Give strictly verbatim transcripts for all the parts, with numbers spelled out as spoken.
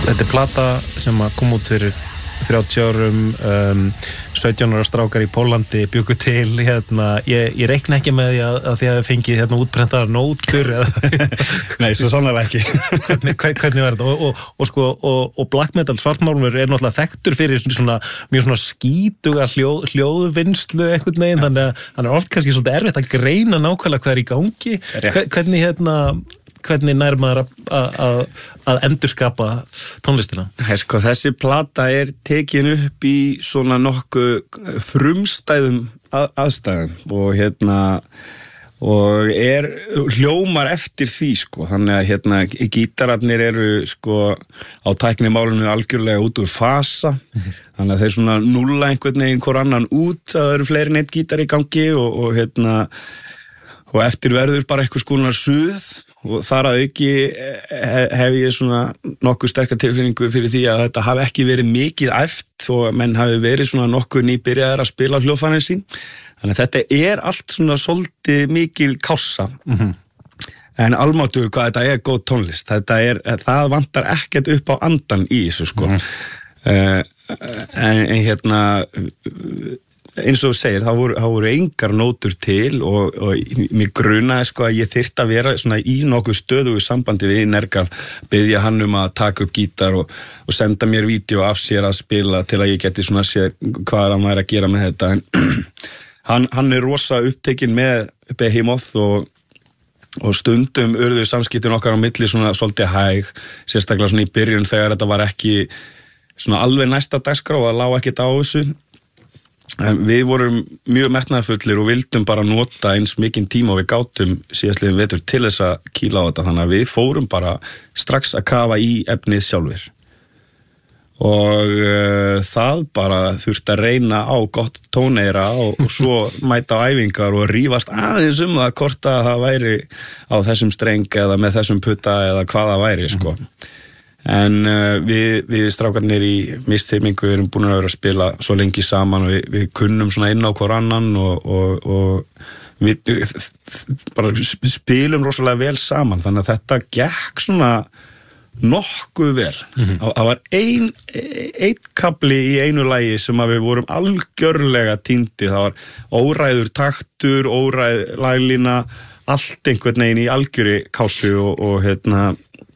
Þetta er plata sem að kom út fyrir þrjátíu árum, um, sautján ára strákar í Pólandi bjuggu til, hérna, ég, ég reikna ekki með því að, að því að þið fengið hérna útprentaðar nótur eða Nei, svo sannlega ekki hvernig, hvernig var þetta og, og, og sko, og, og black metal svartmálmur er náttúrulega þekktur fyrir svona, mjög svona skítuga hljóð, hljóðvinnslu einhvern veginn, ja. þannig að hann er oft kannski svolítið erfitt að greina nákvæmlega hvað er í gangi. Rétt. Hvernig hérna hvernig nær maður að að endurskapa tónlistina? Hey, sko, þessi plata er tekin upp í svona nokkuð frumstæðum að, aðstæðum og hérna og er hljómar eftir því sko, þannig að hérna gítararnir eru sko á tæknimálinu algjörlega út úr fasa, mm-hmm. þannig að þeir svona nulla einhvern veginn hvor annan út, það eru fleiri neitt gítar í gangi og, og hérna og eftir verður bara eitthvað skonar suð og þar að auki hef ég svona nokkuð sterka tilfinningu fyrir því að þetta hafi ekki verið mikið æft og menn hafi verið svona nokkuð nýbyrjaðir að spila hljóðfærin sín. Þannig að þetta er allt svona svolítið mikil kássa. Mm-hmm. En almáttugur hvað þetta er góð tónlist. Þetta er, það vantar ekkert upp á andan í þessu sko. Mm-hmm. uh, en, en hérna eins og þú segir, það voru, það voru engar nótur til og, og mér grunaði sko að ég þyrfti að vera svona í nokkuð stöðugu sambandi við Nergal, biðja hann um að taka upp gítar og, og senda mér vídeo af sér að spila til að ég geti svona sé hvað hann væri að gera með þetta en hann, hann er rosa upptekinn með Behemoth og, og stundum urðu samskiptin okkar á milli svona svolítið hæg, sérstaklega svona í byrjun þegar þetta var ekki svona alveg næsta dagskrá og það lá ekkert á þessu. En við vorum mjög metnaðarfullir og vildum bara nota eins mikinn tíma og við gátum síðastliðin vetur til þess að kýla á þetta, þannig að við fórum bara strax að kafa í efnið sjálfur og uh, það bara þurfti að reyna á gott tóneyra og, og svo mæta á æfingar og rífast aðeins um það hvort að það væri á þessum streng eða með þessum putta eða hvað það væri sko. En uh, við, við strákarnir í misþyrmingu erum búin að vera að spila svo lengi saman og við, við kunnum svona inn á hver annan og, og, og við bara spilum rosalega vel saman þannig að þetta gekk svona nokkuð vel. Mm-hmm. Það var ein, einn kafli í einu lagi sem að við vorum algjörlega týndi, það var óræður taktur, óræð laglína, allt einhvern veginn í algjöri kásu og, og hérna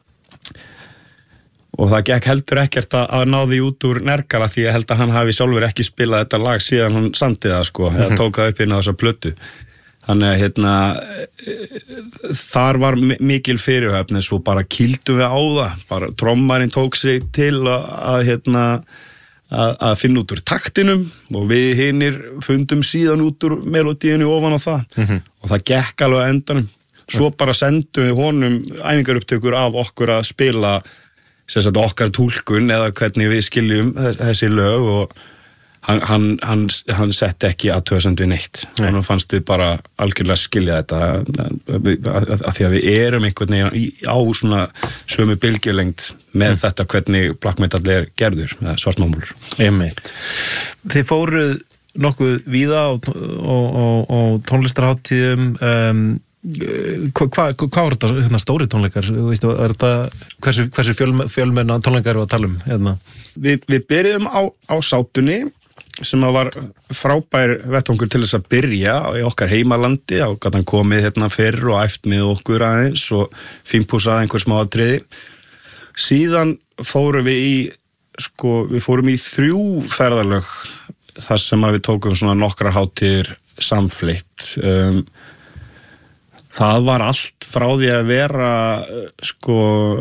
og það gekk heldur ekkert að ná því út úr Nergal því að held að hann hafi sjálfur ekki spilað þetta lag síðan hann samdi það sko, eða tók það upp inn á þessa plötu. Þannig að hérna, þar var mikil fyrirhöfn en svo bara kýldum við á það, bara trommarinn tók sig til að, að, hérna, að, að finna út úr taktinum og við hinir fundum síðan út úr melodíinu ofan á það mm-hmm. og það gekk alveg að endanum. Svo bara sendum við honum æfingarupptökur af okkur að spila sem sagt okkar túlkun eða hvernig við skiljum þessi lög og hann, hann, hann, hann setti ekki athugasemd við neitt. Nei. Hann fannst við bara algjörlega skilja þetta að, að því að við erum einhvern veginn á svona sömu bylgjulengd með mm. þetta hvernig black metal er gerður, svartmámúlur. Einmitt. Þið fóruð nokkuð víða á, á, á, á tónlistarhátíðum um, Hvað hva, hva var þetta hérna, stóri tónleikar? Veistu, er þetta, hversu, hversu fjöl, fjölmenna tónleikar eru að tala um? Hérna? Við, við byrjuðum á, á sátunni sem var frábær vettvangur til þess að byrja í okkar heimalandi og gat hann komið hérna fyrr og æft með okkur aðeins og fínpúsað einhver smá atriði. Síðan fórum við í sko, við fórum í þrjú ferðalög þar sem að við tókum svona nokkrar hátíðir samfleitt um, það var allt frá því að vera sko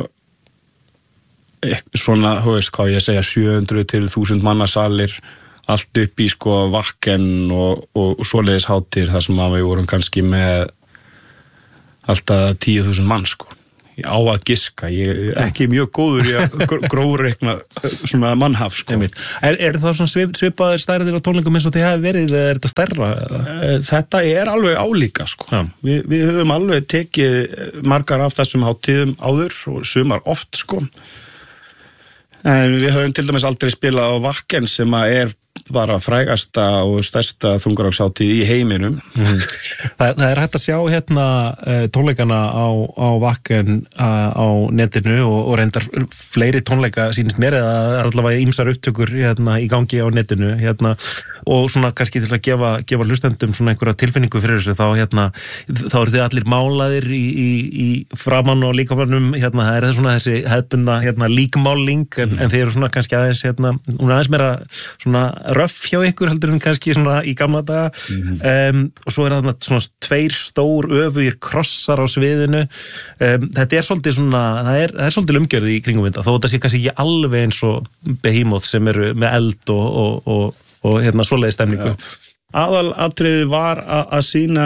svona, þú veist hvað ég segja sjö hundruð til þúsund mannasalir allt upp í sko Wacken og, og, og svoleiðis hátíðir þar sem að við vorum kannski með alltaf tíu þúsund mann sko á að giska, ég er ekki mjög góður í að grófreikna svona mannhaf sko. Er, er það svona svip, svipaðir stærðir á tónleikum eins og þið hafi verið eða er þetta stærra? Þetta er alveg álíka sko. Vi, við höfum alveg tekið margar af þessum hátíðum áður og sumar oft sko. En við höfum til dæmis aldrei spilað á Wacken sem að er bara frægasta og stærsta þungarokkshátíð í heiminum. Mm. Það, það er hægt að sjá hérna tónleikana á, á Wacken á netinu og, og reyndar fleiri tónleika sýnist mér eða allavega ýmsar upptökur hérna í gangi á netinu hérna og svona kannski til að gefa, gefa hlustendum svona einhverja tilfinningu fyrir þessu þá hérna, þá eru þið allir málaðir í, í, í framan og líkamannum hérna, það er það svona þessi hefbunda hérna líkmáling en, mm. en þið eru svona kannski aðeins hérna, hún er aðeins meira svona röff hjá ykkur heldur en kannski svona í gamla daga mm. um, og svo er það svona tveir stór öfugir krossar á sviðinu um, þetta er svolítið svona það er, það er svolítið umgjörð í kringum þetta þó þetta sé kannski ekki alveg eins og Behemoth sem eru með eld og, og, og og hérna svoleiði stemningu. Aðalatriði var að sýna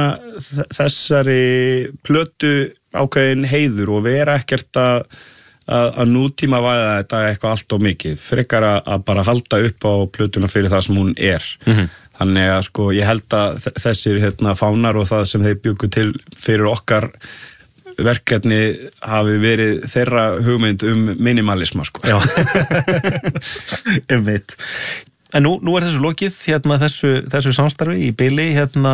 þessari plötu ákveðin heiður og vera ekkert að að nútíma væða þetta eitthvað allt og mikið, frekar að bara halda upp á plötuna fyrir það sem hún er. Mm-hmm. Þannig að sko ég held að þessir hérna fánar og það sem þeir bjuggu til fyrir okkar verkefni hafi verið þeirra hugmynd um minimalisma sko. Já. Einmitt. En nú, nú er þessu lokið, hérna þessu, þessu samstarfi í bili, hérna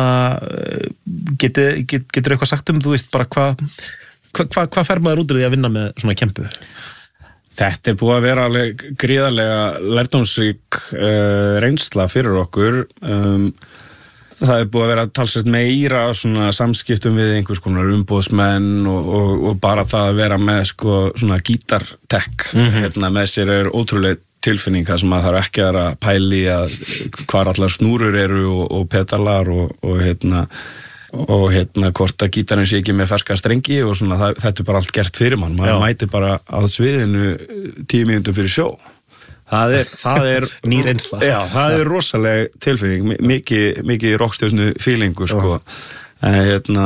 getur get, getur eitthvað sagt um, þú veist bara hvað hva, hva, hva fer maður út úr því að vinna með svona kempu? Þetta er búið að vera alveg gríðarlega lærdómsrík uh, reynsla fyrir okkur. Um, það er búið að vera talsvert meira svona samskiptum við einhvers konar umboðsmenn og, og, og bara það að vera með sko svona gítartek mm-hmm. hérna með sér er ótrúlega tilfinning þar sem að það er ekki að pæli að hvar allar snúrur eru og, og pedalar og, og hérna og hérna hvort að gítarinn sé ekki með ferska strengi og svona það, þetta er bara allt gert fyrir mann, maður mæti bara að sviðinu tíu mínútum fyrir sjó það er, það er nýr einsla já, það er rosaleg tilfinning mikið, mikið rockstjörnu feelingu sko en hérna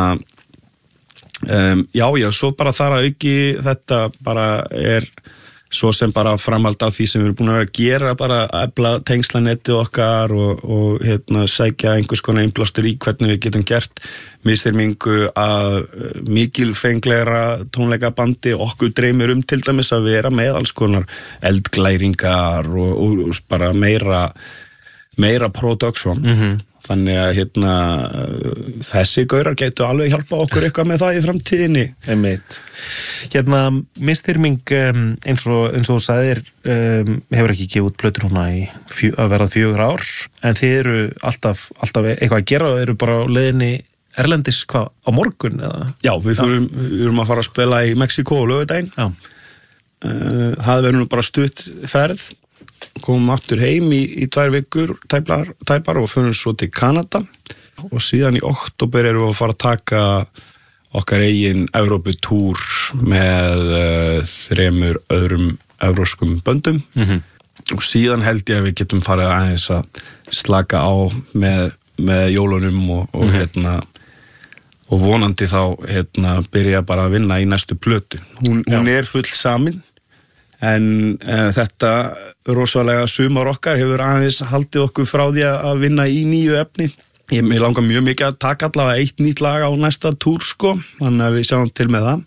um, já já, svo bara þar að auki þetta bara er svo sem bara framhald af því sem við erum búin að vera að gera bara að efla tengslanetti okkar og, og hérna, sækja einhvers konar innblástur í hvernig við getum gert misþyrmingu að mikilfenglegra tónleikabandi okkur dreymir um til dæmis að vera með alls konar eldglæringar og, og, og bara meira meira production mm-hmm. þannig að hérna þessi gaurar getur alveg hjálpa okkur eitthvað með það í framtíðinni. Einmitt. Hérna misþyrming um, eins og eins og þú sagðir um, hefur ekki gefið út plötur núna í fjö, að verða fjögur ár en þið eru alltaf, alltaf eitthvað að gera og eru bara á leiðinni erlendis hvað á morgun eða? Já, við fyrum, við erum að fara að spila í Mexíkó og laugardaginn. Já. Uh, það verður nú bara stutt ferð komum aftur heim í, í tvær vikur tæpar, tæpar og fyrir svo til Kanada og síðan í október erum við að fara að taka okkar eigin Evróputúr með uh, þremur öðrum evróskum böndum mm-hmm. og síðan held ég að við getum farið aðeins að slaka á með, með jólunum og, og mm-hmm. hérna og vonandi þá hérna byrja bara að vinna í næstu plötu. Hún, hún er full samin en uh, þetta rosalega sumar okkar hefur aðeins haldið okkur frá því að vinna í nýju efni. Ég mig langar mjög mikið að taka allavega eitt nýtt lag á næsta túr sko, þannig að við sjáum til með það.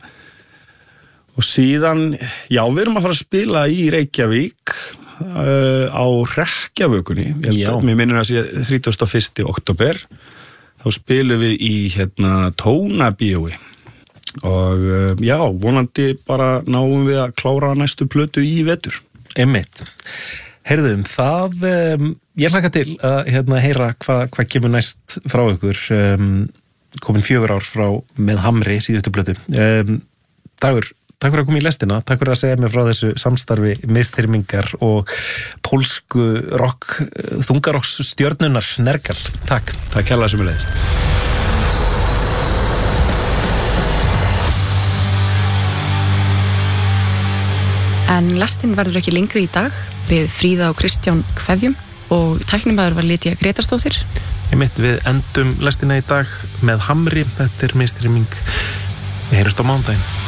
Og síðan, já, við erum að fara að spila í Reykjavík uh, á Hrekkjavökunni. Mér minnir að sé þrítugasta og fyrsta október. Þá spilum við í hérna Tónabíói. Og já, vonandi bara náum við að klára næstu plötu í vetur. Einmitt. Heyrðum, það, um, ég hlakka til að hérna, heyra hvað hva kemur næst frá ykkur, um, komin fjögur ár frá með Hamri síðustu plötu. Um, Dagur, takk fyrir að koma í lestina, takk fyrir að segja mér frá þessu samstarfi misþyrmingar og pólsku rock, þungarokks stjörnunar Nergal. Takk. Takk hérlega sömuleiðis. En lestin verður ekki lengri í dag við Fríða og Kristján kveðjum og tæknimaður var Lydía Grétarsdóttir. Einmitt, við endum lestina í dag með Hamri, þetta er misþyrming. Við heyrumst á mánudaginn.